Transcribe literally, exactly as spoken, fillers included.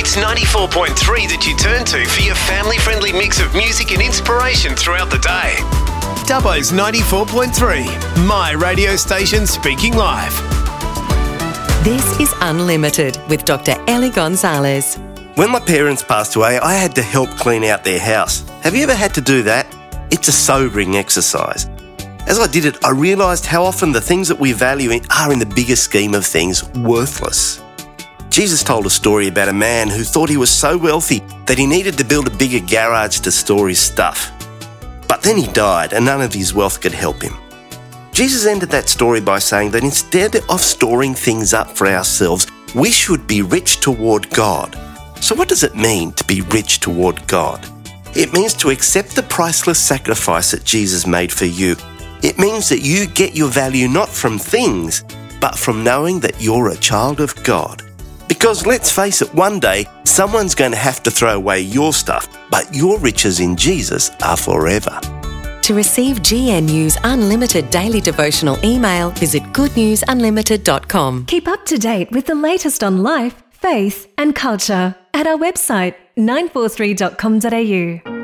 It's ninety-four point three that you turn to for your family-friendly mix of music and inspiration throughout the day. Dubbo's ninety-four point three, my radio station speaking live. This is Unlimited with Doctor Ellie Gonzalez. When my parents passed away, I had to help clean out their house. Have you ever had to do that? It's a sobering exercise. As I did it, I realised how often the things that we value are, in the bigger scheme of things, worthless. Jesus told a story about a man who thought he was so wealthy that he needed to build a bigger garage to store his stuff. But then he died and none of his wealth could help him. Jesus ended that story by saying that instead of storing things up for ourselves, we should be rich toward God. So what does it mean to be rich toward God? It means to accept the priceless sacrifice that Jesus made for you. It means that you get your value not from things, but from knowing that you're a child of God. Because let's face it, one day, someone's going to have to throw away your stuff, but your riches in Jesus are forever. To receive G N U's Unlimited Daily Devotional email, visit good news unlimited dot com. Keep up to date with the latest on life, faith and culture at our website nine four three dot com dot a u.